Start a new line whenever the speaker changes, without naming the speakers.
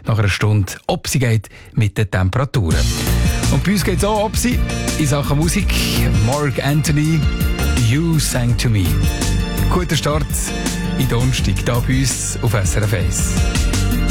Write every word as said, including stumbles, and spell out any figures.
nach einer Stunde, ob sie geht mit den Temperaturen. Und bei uns geht es auch ob sie in Sachen Musik. Mark Anthony, You Sang To Me. Guter Start in Donnerstag, hier bei uns auf S R F eins.